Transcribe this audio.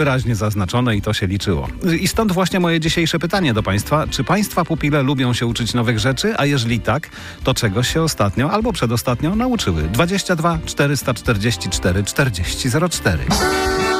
wyraźnie zaznaczone i to się liczyło. I stąd właśnie moje dzisiejsze pytanie do Państwa. Czy Państwa pupile lubią się uczyć nowych rzeczy? A jeżeli tak, to czegoś się ostatnio albo przedostatnio nauczyły? 22 444 40 04.